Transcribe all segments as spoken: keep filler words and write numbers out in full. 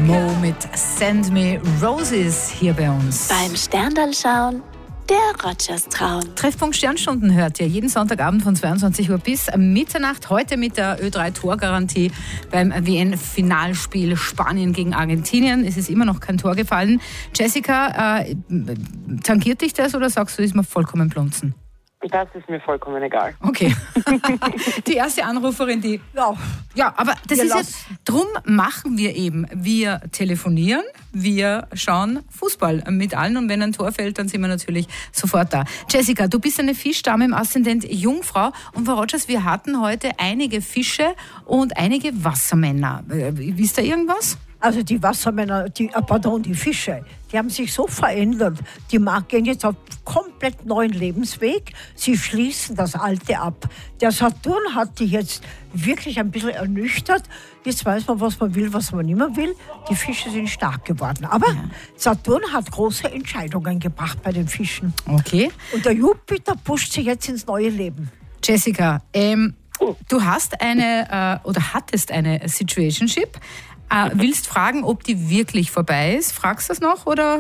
Mo mit Send Me Roses hier bei uns. Beim Sterndal schauen, der Rogers trauen. Treffpunkt Sternstunden hört ihr jeden Sonntagabend von zweiundzwanzig Uhr bis Mitternacht. Heute mit der Ö drei Torgarantie beim W M-Finalspiel Spanien gegen Argentinien. Es ist immer noch kein Tor gefallen. Jessica, äh, tangiert dich das oder sagst du, ist mir vollkommen blunzen? Das ist mir vollkommen egal. Okay. Die erste Anruferin, die... Ja, ja aber das ist jetzt... Drum machen wir eben. Wir telefonieren, wir schauen Fußball mit allen und wenn ein Tor fällt, dann sind wir natürlich sofort da. Jessica, du bist eine Fischdame im Aszendent Jungfrau und Frau Rogers, wir hatten heute einige Fische und einige Wassermänner. Wisst ihr irgendwas? Also die Wassermänner, die, pardon, die Fische, die haben sich so verändert. Die gehen jetzt auf komplett neuen Lebensweg. Sie schließen das Alte ab. Der Saturn hat die jetzt wirklich ein bisschen ernüchtert. Jetzt weiß man, was man will, was man nicht mehr will. Die Fische sind stark geworden. Aber ja. Saturn hat große Entscheidungen gebracht bei den Fischen. Okay. Und der Jupiter pusht sie jetzt ins neue Leben. Jessica, ähm, du hast eine äh, oder hattest eine Situationship. Äh, willst fragen, ob die wirklich vorbei ist? Fragst du das noch oder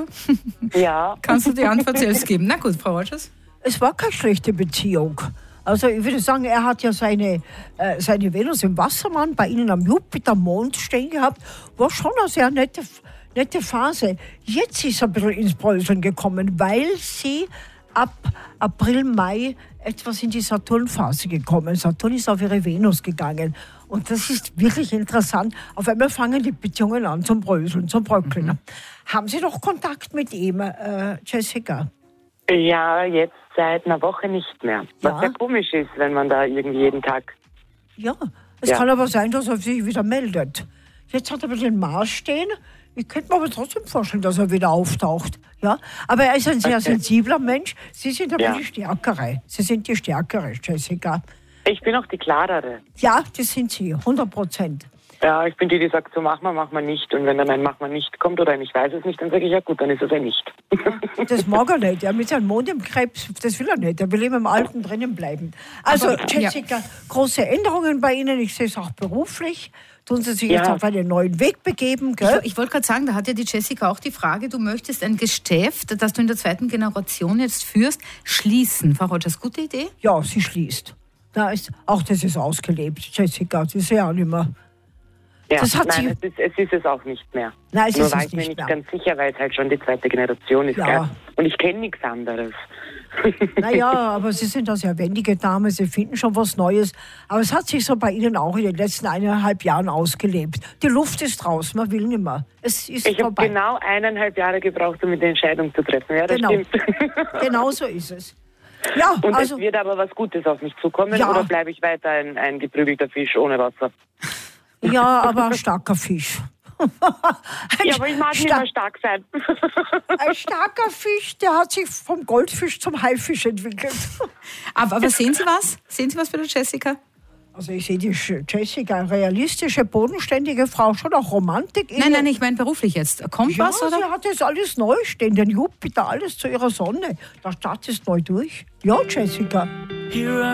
ja. Kannst du die Antwort selbst geben? Na gut, Frau Rogers. Es war keine schlechte Beziehung. Also ich würde sagen, er hat ja seine, äh, seine Venus im Wassermann bei Ihnen am Jupiter-Mond stehen gehabt. War schon eine sehr nette, nette Phase. Jetzt ist er ein bisschen ins Bröseln gekommen, weil sie ab April, Mai etwas in die Saturn-Phase gekommen. Saturn ist auf ihre Venus gegangen. Und das ist wirklich interessant. Auf einmal fangen die Beziehungen an zum Bröseln, zum Bröckeln. Mhm. Haben Sie noch Kontakt mit ihm, äh, Jessica? Ja, jetzt seit einer Woche nicht mehr. Was Ja. sehr komisch ist, wenn man da irgendwie jeden Tag... Ja, es Ja. kann aber sein, dass er sich wieder meldet. Jetzt hat er wieder den Mars stehen. Ich könnte mir aber trotzdem vorstellen, dass er wieder auftaucht. Ja? Aber er ist ein sehr Okay. sensibler Mensch. Sie sind aber Ja. die Stärkere. Sie sind die Stärkere, Jessica. Ich bin auch die klarere. Ja, das sind Sie, hundert Prozent. Ja, ich bin die, die sagt, so mach mal, mach mal nicht. Und wenn dann ein mach mal nicht kommt oder ein ich weiß es nicht, dann sage ich, ja gut, dann ist es ein nicht. Das mag er nicht. Er mit seinem Mond im Krebs, das will er nicht. Er will immer im Alten drinnen bleiben. Also, Aber, Jessica, ja. große Änderungen bei Ihnen. Ich sehe es auch beruflich. Tun Sie sich Ja. jetzt auf einen neuen Weg begeben, gell? Ich, ich wollte gerade sagen, da hat ja die Jessica auch die Frage, du möchtest ein Geschäft, das du in der zweiten Generation jetzt führst, schließen. Frau Rogers, gute Idee? Ja, sie schließt. Da ist, auch das ist ausgelebt, Jessica. Das ist ja auch nicht mehr. Ja, Das hat nein, sie- es ist, es ist es auch nicht mehr. Nein, es Nur ist war es ich mir nicht nicht mehr. ganz sicher, weil es halt schon die zweite Generation ist. Ja. Gell? Und ich kenne nichts anderes. Naja, aber Sie sind eine sehr wendige Dame, Sie finden schon was Neues. Aber es hat sich so bei Ihnen auch in den letzten eineinhalb Jahren ausgelebt. Die Luft ist raus, man will nicht mehr. Es ist Ich habe vorbei. genau eineinhalb Jahre gebraucht, um die Entscheidung zu treffen. Ja, das Genau. stimmt. Genau so ist es. Ja, Und also, es wird aber was Gutes auf mich zukommen Ja. oder bleibe ich weiter ein, ein geprügelter Fisch ohne Wasser? ja, aber ein starker Fisch. Ein Ja, aber ich mag nicht star- mehr stark sein. Ein starker Fisch, der hat sich vom Goldfisch zum Haifisch entwickelt. Aber, aber sehen Sie was? Sehen Sie was bei der Jessica? Also ich sehe die Jessica, eine realistische, bodenständige Frau, schon auch Romantik. in Nein, ihr. nein, ich meine beruflich jetzt. Kommt Ja, was, oder? sie hat jetzt alles neu stehen, den Jupiter, alles zu ihrer Sonne. Der Start ist neu durch. Ja, Jessica.